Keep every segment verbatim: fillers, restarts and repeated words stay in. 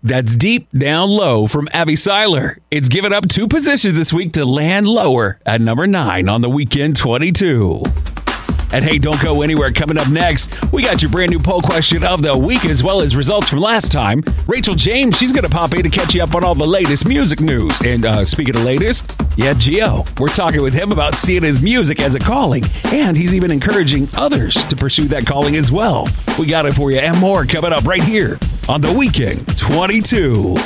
That's Deep Down Low from Abby Seiler. It's given up two positions this week to land lower at number nine on the Weekend twenty-two. And hey, don't go anywhere. Coming up next, we got your brand new poll question of the week as well as results from last time. Rachel James, she's going to pop in to catch you up on all the latest music news. And uh, speaking of latest, yeah, Gio. We're talking with him about seeing his music as a calling, and he's even encouraging others to pursue that calling as well. We got it for you and more coming up right here on the Weekend twenty-two.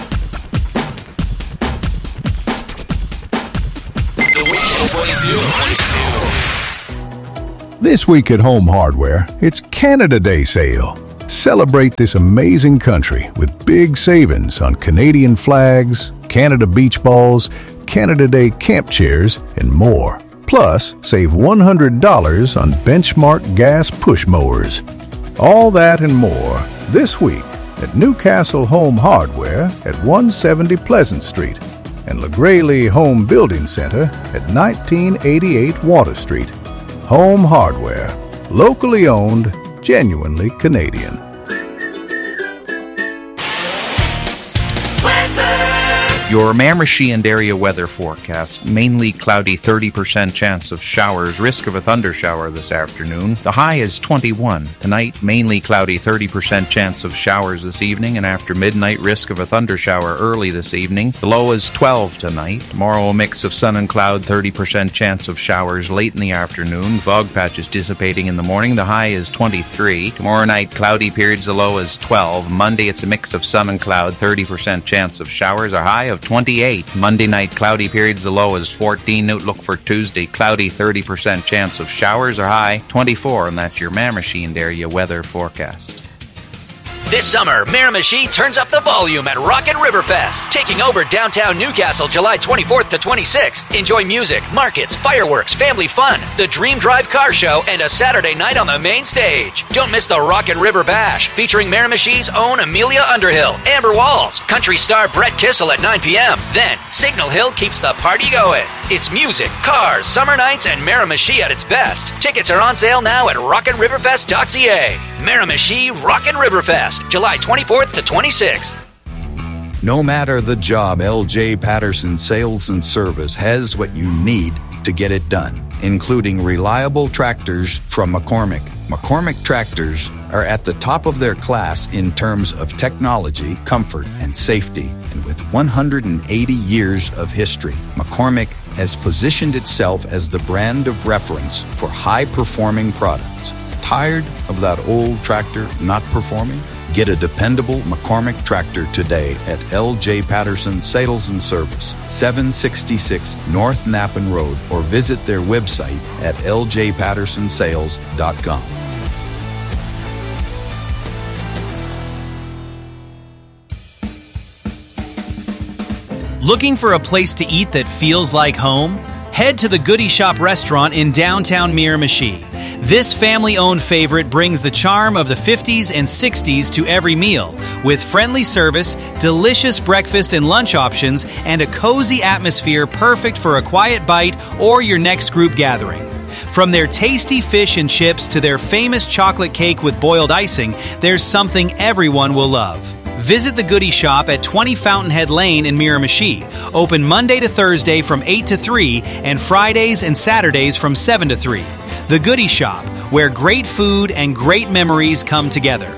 The Weekend twenty-two. This week at Home Hardware, it's Canada Day sale. Celebrate this amazing country with big savings on Canadian flags, Canada beach balls, Canada Day camp chairs, and more. Plus, save one hundred dollars on Benchmark gas push mowers. All that and more this week at Newcastle Home Hardware at one seventy Pleasant Street and LaGraylee Home Building Center at nineteen eighty-eight Water Street. Home Hardware, locally owned, genuinely Canadian. Your Miramichi and area weather forecast. Mainly cloudy, thirty percent chance of showers. Risk of a thundershower this afternoon. The high is twenty-one. Tonight, mainly cloudy, thirty percent chance of showers this evening. And after midnight, risk of a thundershower early this evening. The low is twelve tonight. Tomorrow, a mix of sun and cloud, thirty percent chance of showers late in the afternoon. Fog patches dissipating in the morning. The high is twenty-three. Tomorrow night, cloudy periods. The low is twelve. Monday, it's a mix of sun and cloud, thirty percent chance of showers. A high of twenty-eight. Monday night, cloudy periods. The low is fourteen. Outlook for Tuesday, cloudy, thirty percent chance of showers. Or high twenty-four, and that's your Miramichi and area weather forecast. This summer, Miramichi turns up the volume at Rockin' Riverfest, taking over downtown Newcastle July twenty-fourth to twenty-sixth. Enjoy music, markets, fireworks, family fun, the Dream Drive car show, and a Saturday night on the main stage. Don't miss the Rockin' River Bash, featuring Miramichi's own Amelia Underhill, Amber Walls, country star Brett Kissel at nine p.m. Then, Signal Hill keeps the party going. It's music, cars, summer nights, and Miramichi at its best. Tickets are on sale now at rockin riverfest dot c a. Miramichi Rockin' Riverfest, July twenty-fourth to twenty-sixth. No matter the job, L J Patterson Sales and Service has what you need to get it done, including reliable tractors from McCormick. McCormick tractors are at the top of their class in terms of technology, comfort, and safety. And with one hundred eighty years of history, McCormick has positioned itself as the brand of reference for high-performing products. Tired of that old tractor not performing? Get a dependable McCormick tractor today at L J Patterson Sales and Service, seven sixty-six North Nappen Road, or visit their website at l j patterson sales dot com. Looking for a place to eat that feels like home? Head to the Goody Shop restaurant in downtown Miramichi. This family-owned favorite brings the charm of the fifties and sixties to every meal, with friendly service, delicious breakfast and lunch options, and a cozy atmosphere perfect for a quiet bite or your next group gathering. From their tasty fish and chips to their famous chocolate cake with boiled icing, there's something everyone will love. Visit the Goody Shop at twenty Fountainhead Lane in Miramichi. Open Monday to Thursday from eight to three and Fridays and Saturdays from seven to three. The Goody Shop, where great food and great memories come together.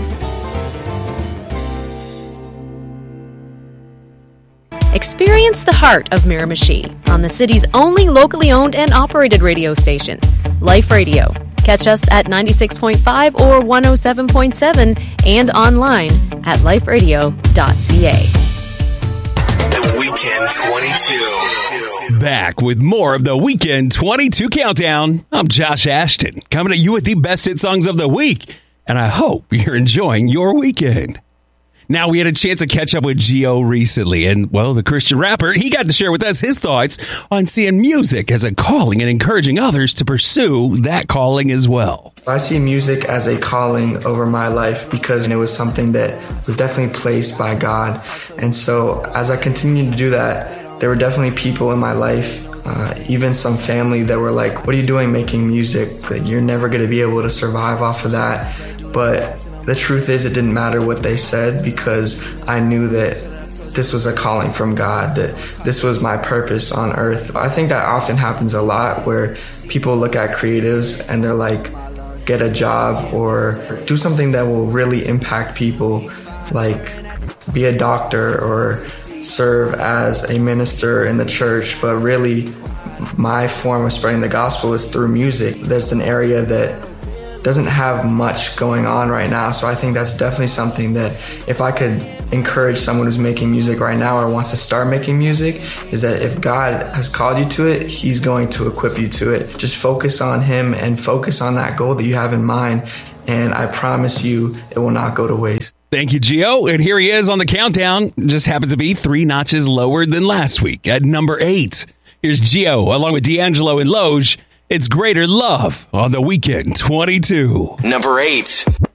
Experience the heart of Miramichi on the city's only locally owned and operated radio station, Life Radio. Catch us at ninety-six point five or one oh seven point seven and online at life radio dot c a. The Weekend twenty-two. Back with more of the Weekend twenty-two Countdown. I'm Josh Ashton, coming at you with the best hit songs of the week, and I hope you're enjoying your weekend. Now, we had a chance to catch up with Gio recently, and, well, the Christian rapper, he got to share with us his thoughts on seeing music as a calling and encouraging others to pursue that calling as well. I see music as a calling over my life because it was something that was definitely placed by God. And so as I continued to do that, there were definitely people in my life, uh, even some family that were like, what are you doing making music? Like, you're never going to be able to survive off of that. But the truth is it didn't matter what they said, because I knew that this was a calling from God, that this was my purpose on earth. I think that often happens a lot, where people look at creatives and they're like, get a job or do something that will really impact people, like be a doctor or serve as a minister in the church. But really, my form of spreading the gospel is through music. There's an area that doesn't have much going on right now, so I think that's definitely something that if I could encourage someone who's making music right now or wants to start making music, is that if God has called you to it, he's going to equip you to it. Just focus on him and focus on that goal that you have in mind, and I promise you it will not go to waste. Thank you, Gio. And here he is on the countdown. Just happens to be three notches lower than last week at number eight. Here's Gio along with D'Angelo and Loge. It's Greater Love on the Weekend twenty-two. Number eight.